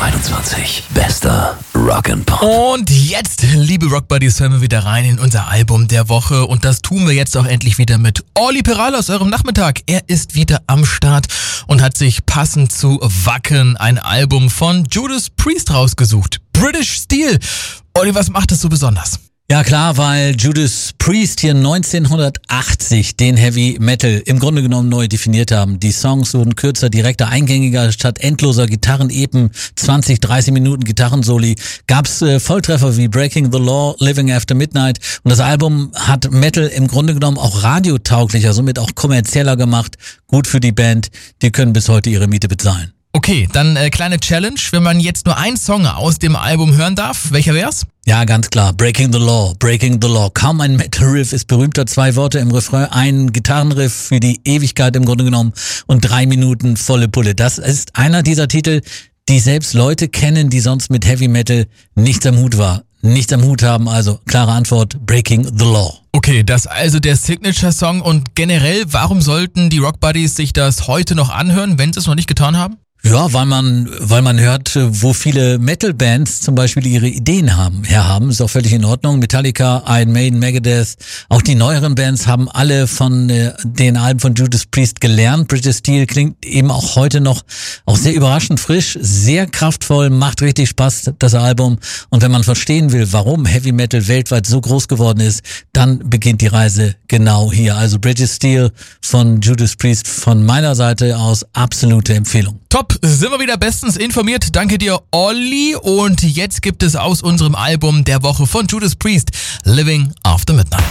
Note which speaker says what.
Speaker 1: 2021. Bester Rock'n'Pop.
Speaker 2: Und jetzt, liebe Rockbuddies, hören wir wieder rein in unser Album der Woche. Und das tun wir jetzt auch endlich wieder mit Olli Peral aus eurem Nachmittag. Er ist wieder am Start und hat sich passend zu Wacken ein Album von Judas Priest rausgesucht. British Steel. Olli, was macht es so besonders?
Speaker 3: Ja klar, weil Judas Priest hier 1980 den Heavy Metal im Grunde genommen neu definiert haben. Die Songs wurden kürzer, direkter, eingängiger, statt endloser Gitarrenepen, 20, 30 Minuten Gitarrensoli, gab's Volltreffer wie Breaking the Law, Living After Midnight, und das Album hat Metal im Grunde genommen auch radiotauglicher, somit auch kommerzieller gemacht, gut für die Band, die können bis heute ihre Miete bezahlen.
Speaker 2: Okay, dann kleine Challenge, wenn man jetzt nur einen Song aus dem Album hören darf, welcher wär's?
Speaker 3: Ja, ganz klar. Breaking the Law, Breaking the Law. Kaum ein Metal-Riff ist berühmter. 2 Worte im Refrain, ein Gitarrenriff für die Ewigkeit im Grunde genommen und 3 Minuten volle Pulle. Das ist einer dieser Titel, die selbst Leute kennen, die sonst mit Heavy Metal nichts am Hut haben. Also klare Antwort, Breaking the Law.
Speaker 2: Okay, das also der Signature-Song, und generell, warum sollten die Rockbuddies sich das heute noch anhören, wenn sie es noch nicht getan haben?
Speaker 3: Ja, weil man hört, wo viele Metal-Bands zum Beispiel ihre Ideen herhaben. Ist auch völlig in Ordnung. Metallica, Iron Maiden, Megadeth, auch die neueren Bands haben alle von den Alben von Judas Priest gelernt. British Steel klingt eben auch heute noch auch sehr überraschend frisch, sehr kraftvoll, macht richtig Spaß, das Album. Und wenn man verstehen will, warum Heavy Metal weltweit so groß geworden ist, dann beginnt die Reise genau hier. Also British Steel von Judas Priest von meiner Seite aus absolute Empfehlung.
Speaker 2: Top, sind wir wieder bestens informiert. Danke dir, Olli. Und jetzt gibt es aus unserem Album der Woche von Judas Priest, Living After Midnight.